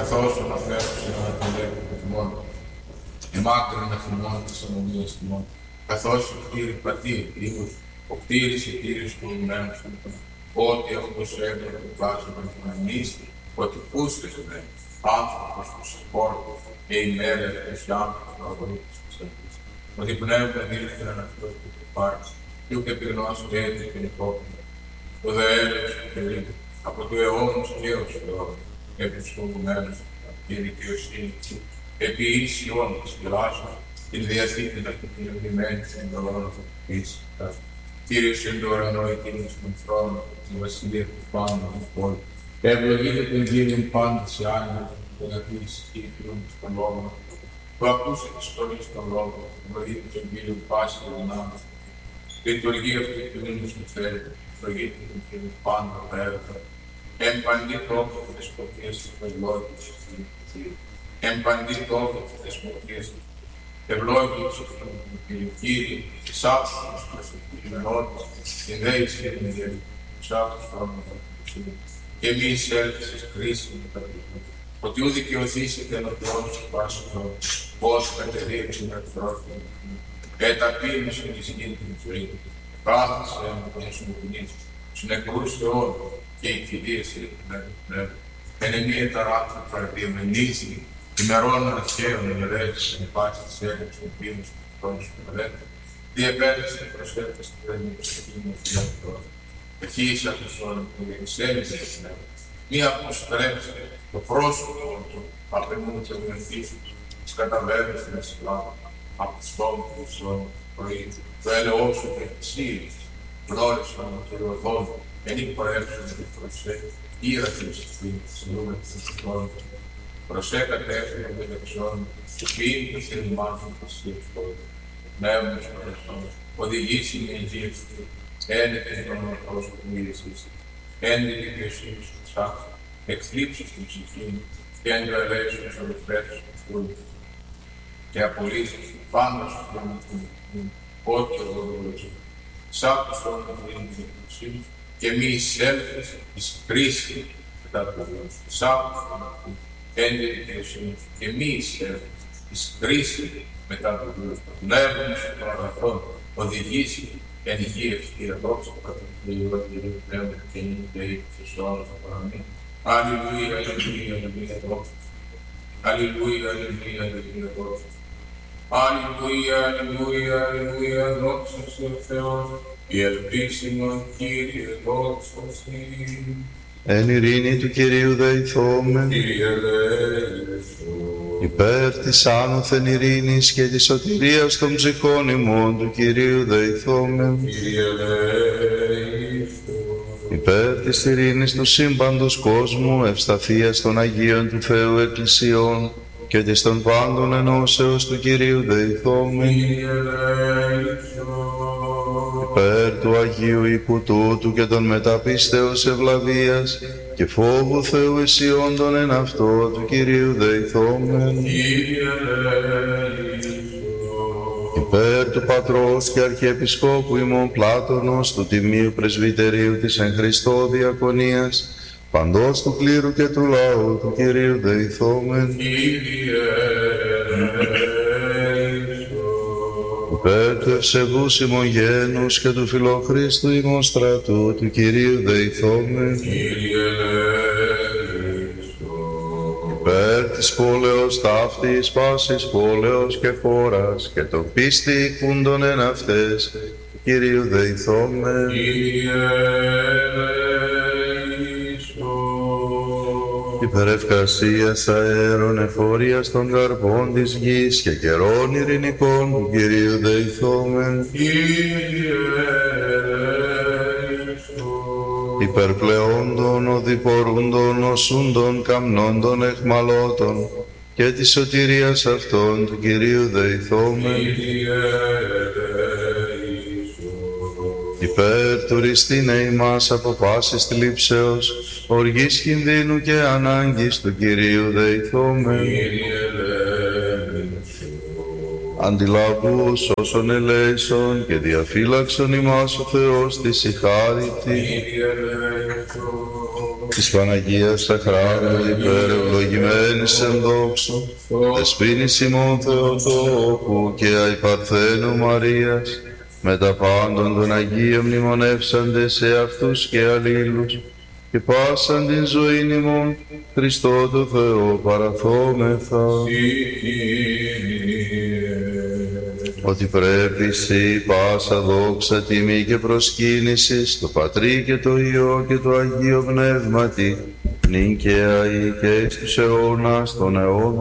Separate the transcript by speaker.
Speaker 1: καθώς αναφέρουσε να απολέγει ημών. Εμάκρυνε αφημών της αμμονίας ημών, καθώς ο κτήρι πατήρ, λίγος, ο κτήρις ή κτήρις του ημένους ημών, ότι αυτός έδωρε το πλάσμα του μανίστη, ότι πούστησε δε, άνθρωπος που σε πόρτο, και η μέρα της άνθρωπος του αγωνίτης της αρχής, ότι πνεύμα δήλθηκαν αυτός που το πάρεις, και ούτε πυρνός έδει και υπόπτυμα, το δε έλεγες του περίπου, από του αιώνος και ως αιώνος, επί του φοβουμένους, η δικαιοσύνη, επί ίσιον της πειράσεως, την διαθήκη να την κοινωνημένη στην δολόνα του πίσης. Κύριος εν το ουρανό εκείνος των θρόνων, τη βασιλεία του πάνω του πόλου, και ευλογείται τον Κύριον πάντα σε άγγελους, τον αγγλίσεις και ηθιούν στον λόγο, που ακούσε τη στολή στον λόγο, ευλογείται τον Κύριον πάση και τον άνθρωπο. Η λειτουργία αυτή του μήνους του Θεού, ευλογείται τον Κύριον πάντα τα έργα. Εν παντή τόπο της δεσποτείας της ευλόγησης της Θείου. Εν παντή τόπο της δεσποτείας της ευλόγησης του Κύριου, της άψης της κειμενότητας, την δέηση και την ιδιαίτερη, τους άψους χρόνων του Χριστού. Και μη εισέλθεις εις κρίση με τα παιδιά, ότι ου δικαιωθήσετε να πλώσω πάση χρόνο, πώς κατεδείξει να εκφρόφει, καταπίνησον εις γη την ζωή, κάθισε να τον συνοπινείς, στους νεκρούς Θεών και οι κυρίες πνεύμα. Εν εμία ταράκτα παραδιαμενίζει, ημερών αρχαίων ημερέξεις εν πάση της έλεξης των πίνους του χρόνου του μελέτη, διεπέτασε προσέφτες στην πρέμη του εκείνου φιλιακτών. Εχείσα τους όρους που εξέλιξε την πνεύμα. Μη αποστρέψε το πρόσωπο του απενούν και βοηθήσουν τις καταβέρνες στην Ελλάδα από τους τόμους του σώματος πρωί, το έλεος σου και εξήλεις, γνώρισαν το οδόν, εν υπορεύσουν την προσέχει, ήρατες της νούμερης της χρόνου. Προσέκατε έφυγε με δεξιόν, και ποιήντες την μάθουν της σχέσης πνεύμος παρελθόντος, οδηγήσει με εγγύευση, ένετε τον ορθός που μίλησες, έντε δικαιοσύνης του ψάχου, εκθλίψεις την ψυχή μου, και εντρελέσουν στους ορυφέτους του φούλου, και απολύσεις πάνω σου τον εθνικού, ό,τι εγώ γνωρίζω. Σάκους τον εθνικού δικαιοσύνη, και μη εισέλθεις εις κρίση μετά το Θεό. Σάκους τον εθνικού, έντε δικαιοσύνης, και μη εισέλθεις εις κρίση μετά το Θεό. Πνεύμα σου των αγαθών οδηγήσει εν υγεία ευθεία δόξα κατά του Θεού πνεύμα και νύχτα ύψης όρος θα παραμείνει. Αλληλούια, αλληλούια, αλληλούια δόξα. Αλληλούια, αλληλούια, αλληλούια δόξα. Αλληλούια, αλληλούια, αλληλούια δόξα σε Θεός. Η ελπίσιμα Κύριε δόξα Συ.
Speaker 2: Εν ειρήνη του Κυρίου δεηθόμεν.
Speaker 1: Κύριε ελέησον.
Speaker 2: Υπέρ της άνωθεν ειρήνης και της σωτηρίας των ψυχών ημών του Κυρίου δεηθόμεν.
Speaker 1: Κύριε ελέησον.
Speaker 2: Υπέρ της ειρήνης του σύμπαντος κόσμου, ευσταθίας των Αγίων του Θεού Εκκλησιών και της των πάντων ενώσεως του Κυρίου δεηθόμεν.
Speaker 1: Κύριε ελέησον.
Speaker 2: Υπέρ του Αγίου οίκου τούτου και των μεταπίστεως ευλαβίας και φόβου Θεού αισιόντων εν αυτό του Κυρίου δεηθόμεν.
Speaker 1: Κύριε ελέησον.
Speaker 2: Υπέρ του Πατρός και Αρχιεπισκόπου ημών Πλάτωνος, του Τιμίου Πρεσβυτερίου της εν Χριστώ Διακονίας, παντός του κλήρου και του λαού του Κυρίου δεηθόμεν.
Speaker 1: Κύριε ελέησον.
Speaker 2: Υπέρ του ευσεβούς ημών γένους και του φιλοχρίστου ημών στρατού του Κυρίου δεηθόμεν.
Speaker 1: Κύριε ελέησον.
Speaker 2: Υπέρ της πόλεως ταύτης πάσης πόλεως και χώρας και το πίστη οικούντων εν αυτές του Κυρίου δεηθόμεν.
Speaker 1: Κύριε ελέησον.
Speaker 2: Υπερευκασίας αέρων εφορίας των καρπών της γης και καιρών ειρηνικών του Κυρίου δεηθόμεν.
Speaker 1: Κύριε ελέησον.
Speaker 2: Υπερπλεόντων, οδηπορούντων, οσούντων, καμνόντων, εχμαλώτων και της σωτηρίας αυτών του Κυρίου δεηθόμεν.
Speaker 1: Κύριε ελέησον.
Speaker 2: Υπέρ του ρηστήνε ημάς από πάσης θλίψεως, οργής κινδύνου και ανάγκης του Κυρίου δεηθόμεν.
Speaker 1: Κύριε ελέησον.
Speaker 2: Αντιλαβούς όσων ελέησον και διαφύλαξον ημάς ο Θεός της η χάρητη.
Speaker 1: Κύριε ελέησον.
Speaker 2: της Παναγίας τα χράματα υπερευλογημένης εν δόξου, δεσποίνης ημών Θεοτόκου και αϊπαρθένου Μαρίας, με τα πάντων των Αγίων μνημονεύσαντε σε αυτούς και αλλήλους, και πάσαν την ζωήν ημών Χριστό το Θεό παραθόμεθα. Ότι πρέπει σοι πάσα δόξα, τιμή και προσκύνηση στο Πατρί και το Υιό και το Αγίο Πνεύματι, νυν και αεί και εις τους αιώνας των αιώνων.